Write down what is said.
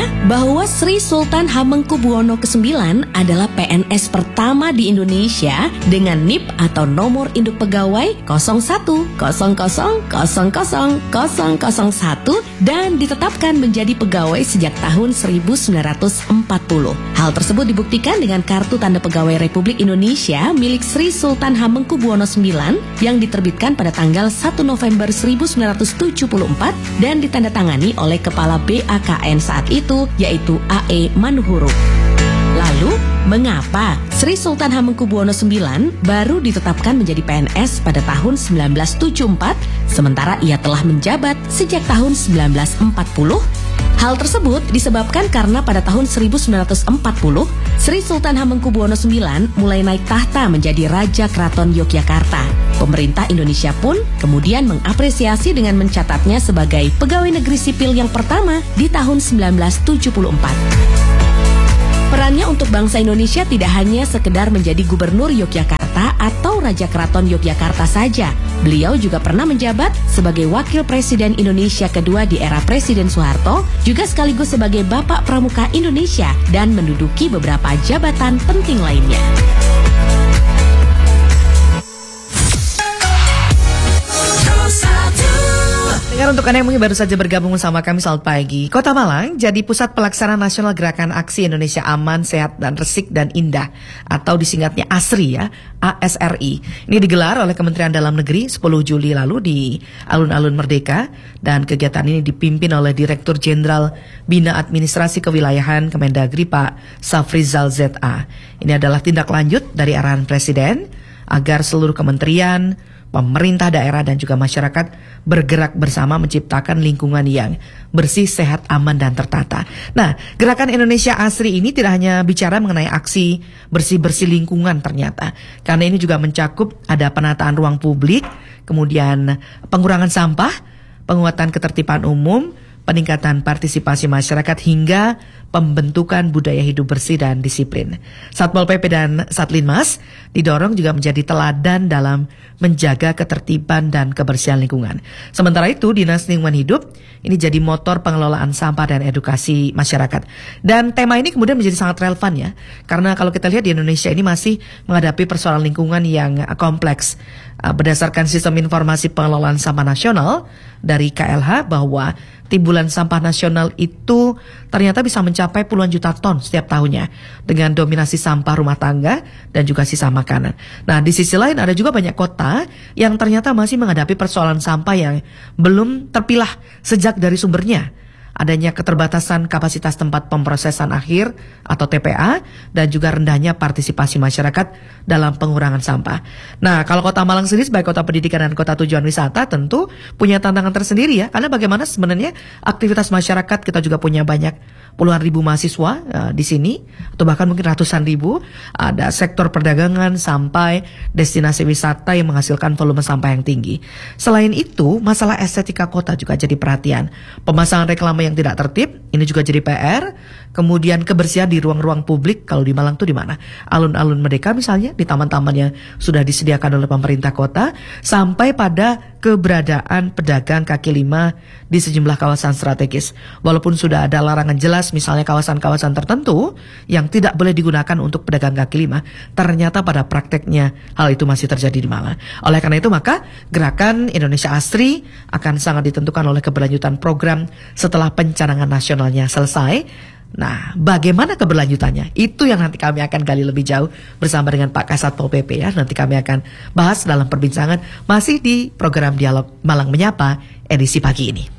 bahwa Sri Sultan Hamengkubuwono ke-9 adalah PNS pertama di Indonesia dengan NIP atau nomor induk pegawai 01000001 dan ditetapkan menjadi pegawai sejak tahun 1940. Hal tersebut dibuktikan dengan kartu tanda pegawai Republik Indonesia milik Sri Sultan Hamengkubuwono IX yang diterbitkan pada tanggal 1 November 1974 dan ditandatangani oleh Kepala BAKN saat itu, yaitu A.E. Manuhuru. Lalu, mengapa Sri Sultan Hamengkubuwono IX baru ditetapkan menjadi PNS pada tahun 1974, sementara ia telah menjabat sejak tahun 1940? Hal tersebut disebabkan karena pada tahun 1940, Sri Sultan Hamengkubuwono IX mulai naik tahta menjadi Raja Keraton Yogyakarta. Pemerintah Indonesia pun kemudian mengapresiasi dengan mencatatnya sebagai pegawai negeri sipil yang pertama di tahun 1974. Perannya untuk bangsa Indonesia tidak hanya sekedar menjadi Gubernur Yogyakarta atau Raja Keraton Yogyakarta saja. Beliau juga pernah menjabat sebagai Wakil Presiden Indonesia kedua di era Presiden Soeharto, juga sekaligus sebagai Bapak Pramuka Indonesia dan menduduki beberapa jabatan penting lainnya. Dengar untuk Anda yang mungkin baru saja bergabung bersama kami, selamat pagi. Kota Malang jadi pusat pelaksana nasional Gerakan Aksi Indonesia Aman, Sehat, dan Resik dan Indah atau disingkatnya ASRI ya, ASRI. Ini digelar oleh Kementerian Dalam Negeri 10 Juli lalu di Alun-Alun Merdeka dan kegiatan ini dipimpin oleh Direktur Jenderal Bina Administrasi Kewilayahan Kemendagri Pak Safrizal ZA. Ini adalah tindak lanjut dari arahan Presiden agar seluruh kementerian, pemerintah daerah dan juga masyarakat bergerak bersama menciptakan lingkungan yang bersih, sehat, aman, dan tertata. Nah, Gerakan Indonesia ASRI ini tidak hanya bicara mengenai aksi bersih-bersih lingkungan ternyata. Karena ini juga mencakup ada penataan ruang publik, kemudian pengurangan sampah, penguatan ketertiban umum, peningkatan partisipasi masyarakat hingga pembentukan budaya hidup bersih dan disiplin. Satpol PP dan Satlinmas didorong juga menjadi teladan dalam menjaga ketertiban dan kebersihan lingkungan. Sementara itu, Dinas Lingkungan Hidup ini jadi motor pengelolaan sampah dan edukasi masyarakat. Dan tema ini kemudian menjadi sangat relevan ya, karena kalau kita lihat di Indonesia ini masih menghadapi persoalan lingkungan yang kompleks. Berdasarkan sistem informasi pengelolaan sampah nasional dari KLH bahwa timbulan sampah nasional itu ternyata bisa mencapai puluhan juta ton setiap tahunnya dengan dominasi sampah rumah tangga dan juga sisa makanan. Nah, di sisi lain ada juga banyak kota yang ternyata masih menghadapi persoalan sampah yang belum terpilah sejak dari sumbernya. Adanya keterbatasan kapasitas tempat pemrosesan akhir atau TPA dan juga rendahnya partisipasi masyarakat dalam pengurangan sampah. Nah, kalau Kota Malang sendiri sebagai kota pendidikan dan kota tujuan wisata tentu punya tantangan tersendiri ya, karena bagaimana sebenarnya aktivitas masyarakat, kita juga punya banyak puluhan ribu mahasiswa di sini atau bahkan mungkin ratusan ribu, ada sektor perdagangan sampai destinasi wisata yang menghasilkan volume sampah yang tinggi. Selain itu, masalah estetika kota juga jadi perhatian. Pemasangan reklame yang tidak tertib ini juga jadi PR. Kemudian kebersihan di ruang-ruang publik, kalau di Malang tuh di mana? Alun-alun Merdeka misalnya, di taman-taman yang sudah disediakan oleh pemerintah kota, sampai pada keberadaan pedagang kaki lima di sejumlah kawasan strategis. Walaupun sudah ada larangan jelas, misalnya kawasan-kawasan tertentu yang tidak boleh digunakan untuk pedagang kaki lima, ternyata pada prakteknya hal itu masih terjadi di Malang. Oleh karena itu maka Gerakan Indonesia ASRI akan sangat ditentukan oleh keberlanjutan program setelah pencanangan nasionalnya selesai. Nah, bagaimana keberlanjutannya? Itu yang nanti kami akan gali lebih jauh bersama dengan Pak Kasatpol PP ya. Nanti kami akan bahas dalam perbincangan masih di program Dialog Malang Menyapa edisi pagi ini.